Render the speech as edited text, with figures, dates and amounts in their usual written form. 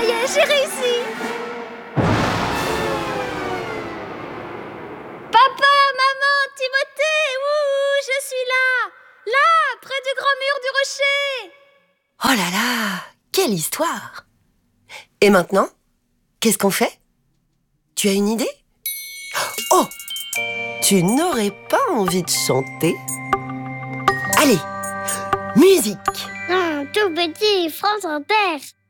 Ça y est, j'ai réussi. Papa, maman, Timothée, ouh, je suis là. Là, près du grand mur du rocher. Oh là là, quelle histoire! Et maintenant, qu'est-ce qu'on fait? Tu as une idée? Oh! Tu n'aurais pas envie de chanter? Allez, musique! Non, tout petit, France Inter.